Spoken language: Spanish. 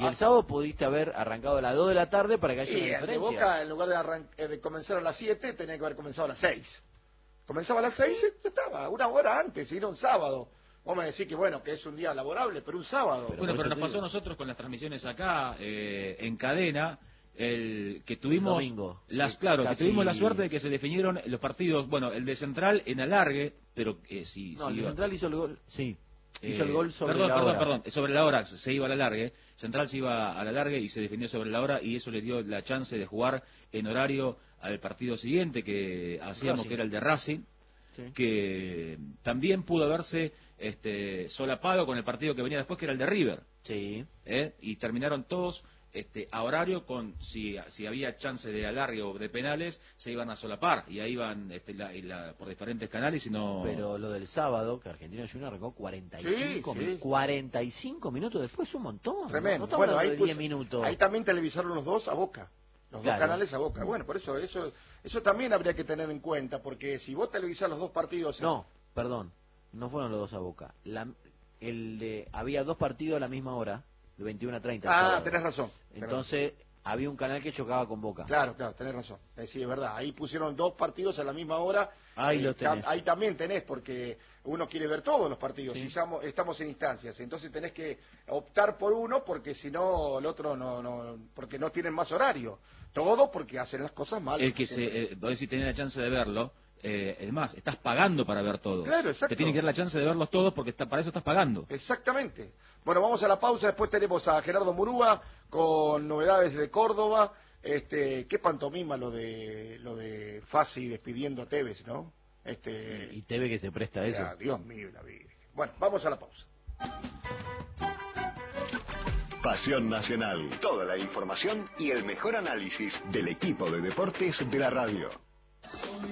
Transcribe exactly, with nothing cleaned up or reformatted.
Y el sábado pudiste haber arrancado a las dos de la tarde para que haya y una el de diferencia. Boca, en lugar de, arran de comenzar a las siete, tenía que haber comenzado a las seis. Comenzaba a las seis y ya estaba, una hora antes, y era un sábado. Vos me decís que bueno, que es un día laborable, pero un sábado. Pero bueno, pero nos pasó a nosotros con las transmisiones acá, eh, en cadena, el que tuvimos el domingo, las eh, claro, casi... que tuvimos la suerte de que se definieron los partidos, bueno, el de Central en alargue, pero eh, sí, No, sí el de iba... Central hizo el gol, sí. Eh, hizo el gol sobre perdón, la perdón, hora. perdón, sobre la hora se iba a la largue, Central se iba a la largue y se definió sobre la hora y eso le dio la chance de jugar en horario al partido siguiente que hacíamos, Racing. que era el de Racing, Sí. que también pudo haberse este, solapado con el partido que venía después, que era el de River. Sí. ¿eh? Y terminaron todos este, a horario con, si, si había chance de alargue o de penales, se iban a solapar, y ahí iban este, la, la, por diferentes canales y no... Pero lo del sábado, que Argentino Juniors arrancó cuarenta y cinco, Sí, sí. cuarenta y cinco minutos después, un montón. Tremendo. No, no bueno, hablando ahí, de pus, diez minutos. ahí también televisaron los dos a Boca. Los Claro. dos canales a Boca. Bueno, por eso, eso eso también habría que tener en cuenta, porque si vos televisás los dos partidos... En... No, perdón, no fueron los dos a Boca. La, el de, había dos partidos a la misma hora, de veintiuno a treinta. Ah, sábado. tenés razón. Tenés Entonces, razón. había un canal que chocaba con Boca. Claro, claro, tenés razón. Eh, sí, es verdad. Ahí pusieron dos partidos a la misma hora. Ahí eh, lo tenés. Ahí también tenés, porque uno quiere ver todos los partidos. Sí. Si estamos, estamos en instancias, entonces tenés que optar por uno, porque si no, el otro no, no, porque no tienen más horario. Todo porque hacen las cosas mal. El que se, eh, vos decís, tenés la chance de verlo, eh, es más, estás pagando para ver todos. Claro, exacto. Te tienen que dar la chance de verlos todos porque está, para eso estás pagando. Exactamente. Bueno, vamos a la pausa, después tenemos a Gerardo Murúa con novedades de Córdoba. Este, qué pantomima lo de lo de Fassi despidiendo a Tevez, ¿no? Este, Y Tevez que se presta a eso. ya, Dios mío, la Virgen. Bueno, vamos a la pausa. Pasión Nacional. Toda la información y el mejor análisis del equipo de deportes de la radio.